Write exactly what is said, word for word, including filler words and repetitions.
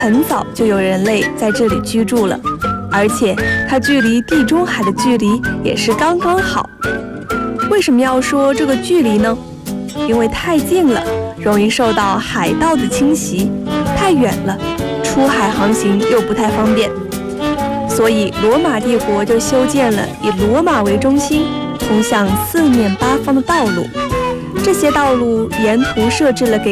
很早就有人类在这里居住了，而且它距离地中海的距离也是刚刚好。为什么要说这个距离呢？因为太近了，容易受到海盗的侵袭；太远了，出海航行又不太方便。所以罗马帝国就修建了以罗马为中心，通向四面八方的道路。这些道路沿途设置了给